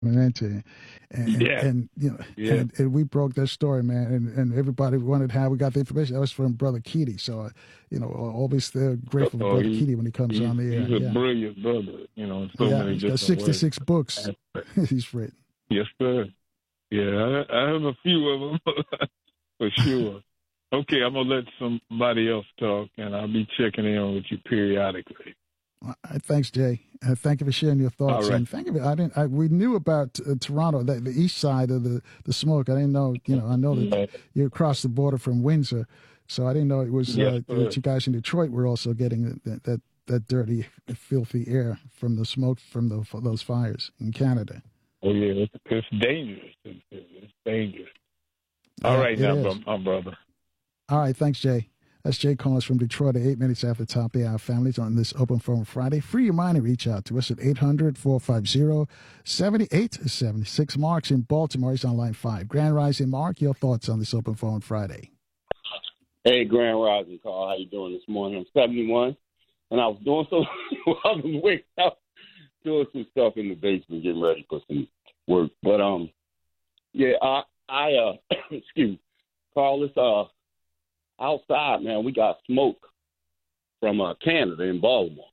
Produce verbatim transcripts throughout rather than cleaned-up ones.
And, and, Yeah, and you know, yeah. and, and we broke that story, man, and, and everybody wondered how we got the information. That was from Brother Keaty. So, uh, you know, always uh, grateful for Oh, Brother he, Keaty when he comes he's on the air. he's a Yeah, brilliant brother, you know, in so yeah, many he's got different ways. sixty-six books he's written. Yes, sir. Yeah, I, I have a few of them for sure. Okay, I'm gonna let somebody else talk, and I'll be checking in with you periodically. Uh, thanks, Jay. Uh, thank you for sharing your thoughts. All right. And thank you. I didn't. I, we knew about uh, Toronto, the, the east side of the, the smoke. I didn't know. You know, I know that you're across the border from Windsor, so I didn't know it was Yes, uh, that you guys in Detroit were also getting that that, that dirty, filthy air from the smoke from the, those fires in Canada. Oh yeah, it's, it's dangerous. It's, it's dangerous. All Yeah, right, it now, is. bro, my brother. All right, thanks, Jay. That's Jay Collins from Detroit at eight minutes after the top of the hour. Families on this Open Forum Friday. Free your mind and reach out to us at eight hundred, four five zero, seven eight seven six. Mark's in Baltimore. He's on line five. Grand Rising, Mark, your thoughts on this Open Forum Friday? Hey, Grand Rising, Carl. How you doing this morning? I'm seventy-one, and I was doing so I was waking up, doing some stuff in the basement, getting ready for some work. But, um, yeah, I, I uh, excuse me, Carl, it's, uh, outside, man, we got smoke from uh, Canada in Baltimore.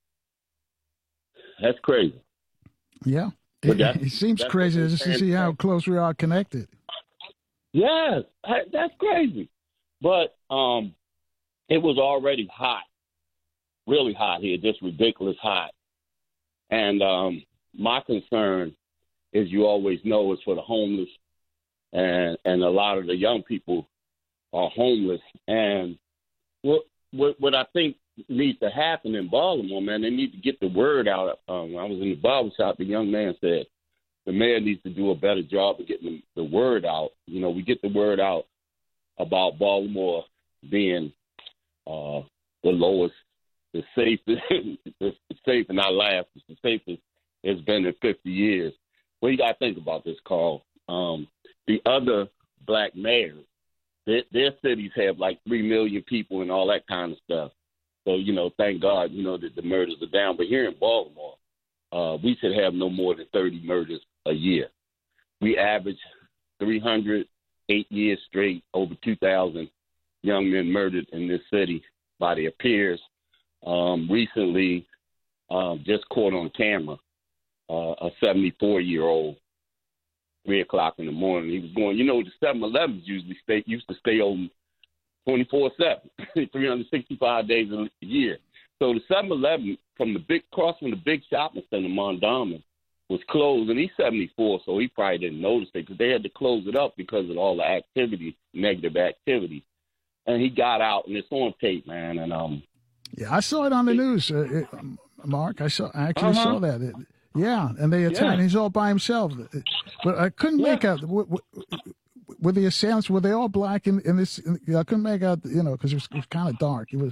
That's crazy. Yeah. It, it seems crazy just to see how close we are connected. Yes, that's crazy. But um, it was already hot, really hot here, just ridiculous hot. And um, my concern, as you always know, is for the homeless. And, and a lot of the young people are homeless. And what, what what I think needs to happen in Baltimore, man, they need to get the word out. Um, when I was in the barber shop, the young man said the mayor needs to do a better job of getting the, the word out. You know, we get the word out about Baltimore being uh, the lowest, the safest, the safe, and I laugh, it's the safest it's been in fifty years. What you got to think about this, Carl? Um, the other black mayors, Their, their cities have like three million people and all that kind of stuff. So, you know, thank God, you know, that the murders are down. But here in Baltimore, uh, we should have no more than thirty murders a year. We average three hundred eight years straight, over two thousand young men murdered in this city by their peers. Um, recently, um, just caught on camera, uh, a seventy-four-year-old three o'clock in the morning. He was going, you know, the seven elevens usually stay, used to stay open twenty-four seven, three hundred sixty-five days a year. So the seven eleven from the big, cross from the big shopping center, Mondawmin, was closed, and he's seventy-four, so he probably didn't notice it because they had to close it up because of all the activity, negative activity. And he got out, and it's on tape, man. And um, yeah, I saw it on the news, uh, it, Mark. I saw, I actually uh-huh. saw that. It, Yeah, and they attacked. Yeah. He's all by himself, but I couldn't yeah. make out. W- w- were the assailants? Were they all black in, in this? In, I couldn't make out. You know, because it was, was kind of dark. It was.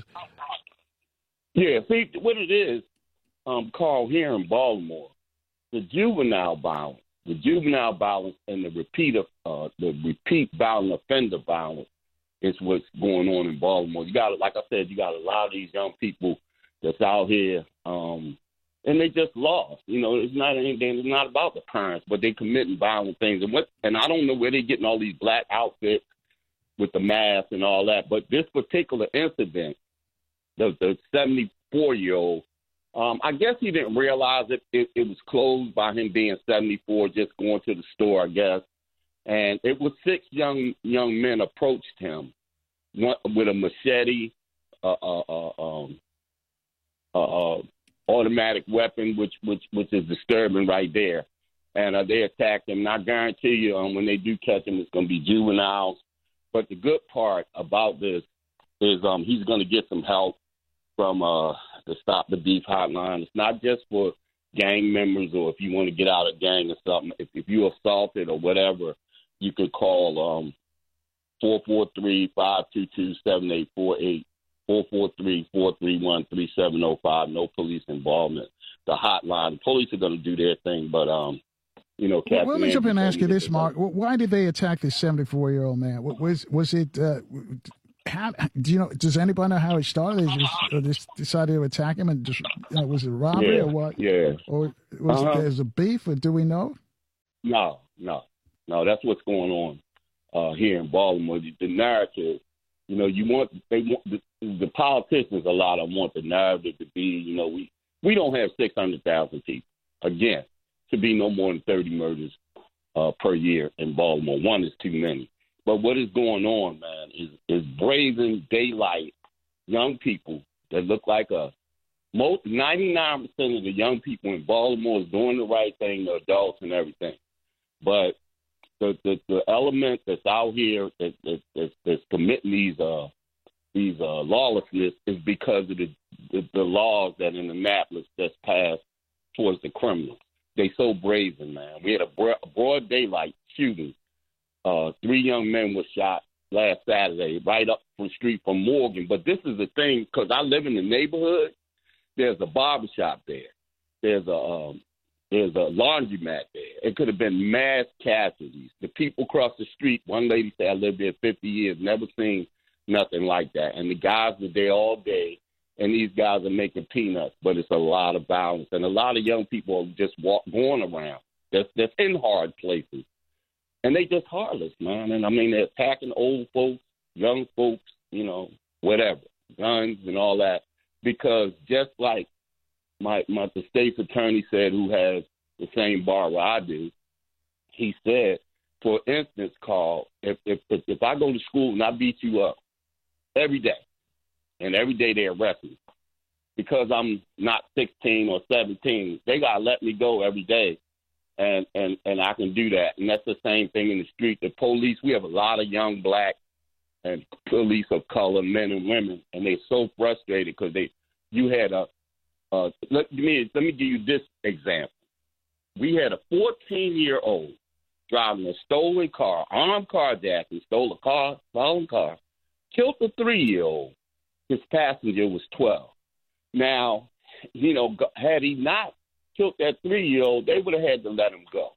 Yeah, see what it is, um, Carl. Here in Baltimore, the juvenile violence, the juvenile violence, and the repeat of uh, the repeat violent offender violence is what's going on in Baltimore. You got, like I said, you got a lot of these young people that's out here. Um, And they just lost. You know, it's not anything. It's not about the parents, but they committing violent things. And what? And I don't know where they're getting all these black outfits with the mask and all that. But this particular incident, the the seventy-four-year-old, um, I guess he didn't realize it, it. It was closed by him being seventy-four, just going to the store, I guess. And it was six young young men approached him one, with a machete, uh, uh, uh, um, uh, uh automatic weapon, which which which is disturbing right there. And uh, they attacked him. And I guarantee you, um, when they do catch him, it's going to be juveniles. But the good part about this is um, he's going to get some help from uh, the Stop the Beef hotline. It's not just for gang members or if you want to get out of gang or something. If, if you're assaulted or whatever, you could call um, four four three, five two two, seven eight four eight. four four three, four three one, three seven zero five, no police involvement. The hotline, the police are going to do their thing, but, um, you know, Captain well, let me jump in and ask you this, Mark. Why did they attack this seventy-four-year-old man? Was was it, uh, how, do you know, does anybody know how it started? They just, or just decided to attack him and just, you know, was it a robbery yeah, or what? Yeah. Or was uh-huh. there a beef, or do we know? No, no, no. That's what's going on uh, here in Baltimore. The, the narrative, you know, you want they want the, the politicians. A lot of them want the narrative to be, you know, we we don't have six hundred thousand people. Again, to be no more than thirty murders uh, per year in Baltimore. One is too many. But what is going on, man, is is brazen daylight young people that look like us. Most ninety-nine percent of the young people in Baltimore is doing the right thing, the adults and everything. But the the, the element that's out here that, that, that's, that's committing these uh these uh, lawlessness is because of the, the the laws that in Annapolis that's passed towards the criminals. They so brazen, man. We had a, bro- a broad daylight shooting. Uh, three young men were shot last Saturday right up the street from Morgan. But this is the thing, because I live in the neighborhood. There's a barbershop there. There's a um, there's a laundromat there. It could have been mass casualties. The people across the street, one lady said, I lived there fifty years, never seen nothing like that. And the guys were there all day, and these guys are making peanuts. But it's a lot of violence. And a lot of young people are just walk, going around that's, that's in hard places. And they just heartless, man. And, I mean, they're attacking old folks, young folks, you know, whatever, guns and all that. Because just like my, my the state's attorney said, who has the same bar where I do, he said, for instance, Carl, if, if if if I go to school and I beat you up every day, and every day they arrest me because I'm not sixteen or seventeen, they gotta let me go every day, and and and I can do that. And that's the same thing in the street. The police, we have a lot of young black and police of color, men and women, and they're so frustrated because they, you had a, uh, let me let me give you this example. We had a fourteen-year-old driving a stolen car, armed carjacking, stole a car, stolen car, killed a three-year-old. His passenger was twelve. Now, you know, had he not killed that three-year-old, they would have had to let him go.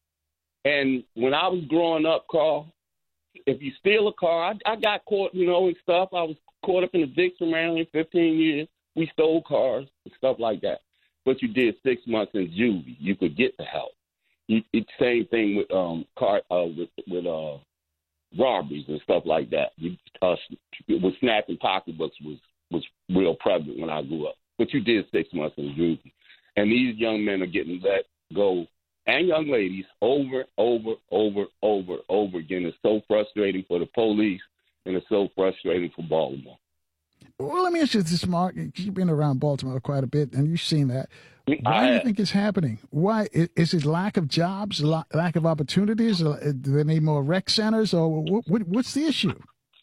And when I was growing up, Carl, if you steal a car, I, I got caught, you know, and stuff. I was caught up in the Dixon Maryland fifteen years. We stole cars and stuff like that. But you did six months in juvie. You could get the help. You, it's same thing with um car uh, with with uh robberies and stuff like that. You uh, with snapping pocketbooks was was real prevalent when I grew up. But you did six months in juvie, and these young men are getting let go. And young ladies, over, over, over, over, over again. It's so frustrating for the police, and it's so frustrating for Baltimore. Well, let me ask you this, Mark. You've been around Baltimore quite a bit, and you've seen that. Why I, do you think it's happening? Why? Is it lack of jobs, lack of opportunities? Do they need more rec centers, or what, what, what's the issue?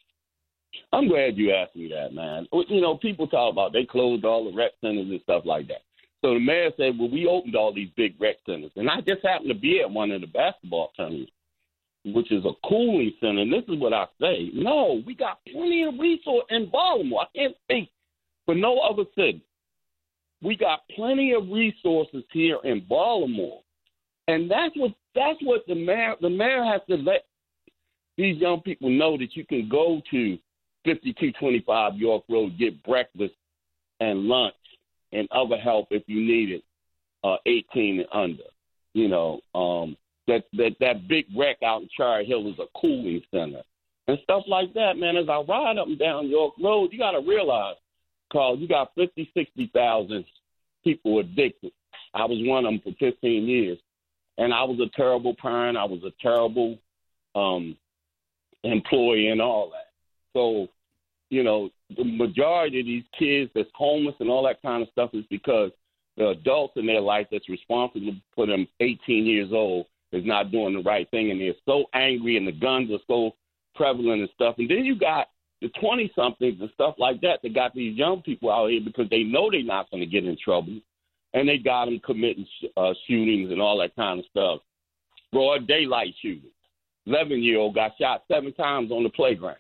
I'm glad you asked me that, man. You know, people talk about they closed all the rec centers and stuff like that. So the mayor said, well, we opened all these big rec centers. And I just happened to be at one of the basketball tournaments, which is a cooling center. And this is what I say. No, we got plenty of resources in Baltimore. I can't speak for no other city. We got plenty of resources here in Baltimore. And that's what that's what the mayor, the mayor has to let these young people know, that you can go to fifty-two twenty-five York Road, get breakfast and lunch and other help if you need it, uh, eighteen and under. You know, um, that, that that big wreck out in Cherry Hill is a cooling center. And stuff like that, man. As I ride up and down York Road, you got to realize, Carl, you got fifty, sixty thousand people addicted. I was one of them for fifteen years. And I was a terrible parent. I was a terrible um, employee and all that. So, you know, the majority of these kids that's homeless and all that kind of stuff is because the adults in their life that's responsible for them eighteen years old is not doing the right thing, and they're so angry, and the guns are so prevalent and stuff. And then you got the twenty-somethings and stuff like that that got these young people out here because they know they're not going to get in trouble, and they got them committing uh, shootings and all that kind of stuff. Broad daylight shootings. eleven-year-old got shot seven times on the playground.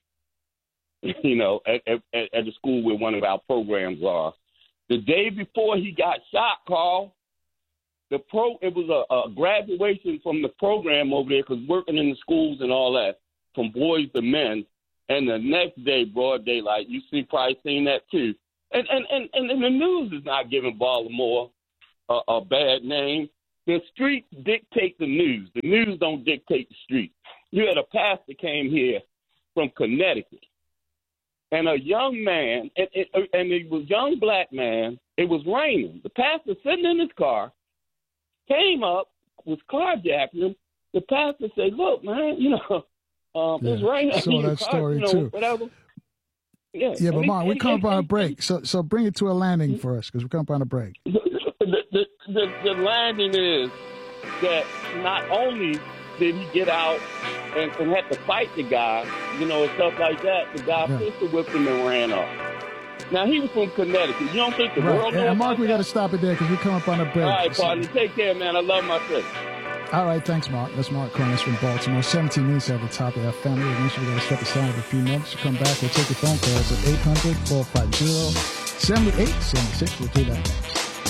You know, at, at, at the school where one of our programs are. The day before he got shot, Carl, the pro it was a, a graduation from the program over there, because working in the schools and all that, from boys to men. And the next day, broad daylight, you see, probably seen that too. And and, and, and the news is not giving Baltimore a, a bad name. The streets dictate the news. The news don't dictate the street. You had a pastor came here from Connecticut, and a young man, and, and, and it was a young black man. It was raining. The pastor sitting in his car came up, was carjacking him. The pastor said, "Look, man, you know, um, yeah. it's raining. I saw that story you know, too. Whatever." Yeah, yeah, but and Mark, he, we come up and, on a break, so so bring it to a landing for us because we come up on a break. The, the, the, the landing is that not only did he get out and, and had to fight the guy, you know, and stuff like that, the guy Yeah. pistol whipped him and ran off. Now, he was from Connecticut. You don't think the Right. world And, knows and Mark, about we got to that? stop it there because we come up on a break. All right, So- partner. Take care, man. I love my city. All right, thanks, Mark. That's Mark Cornish from Baltimore. seventeen minutes at the top of our family. Eventually, we're going to step aside for a few minutes. We'll come back. We'll take your phone calls at eight hundred, four five zero, seven eight seven six. We'll do that next.